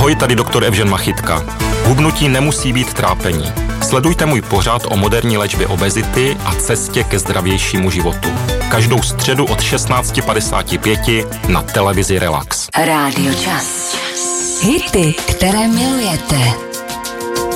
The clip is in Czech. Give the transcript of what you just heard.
Ahoj, tady doktor Evžen Machytka. Hubnutí nemusí být trápení. Sledujte můj pořad o moderní léčbě obezity a cestě ke zdravějšímu životu. Každou středu od 16:55 na televizi Relax. Rádio Čas. Hity, které milujete.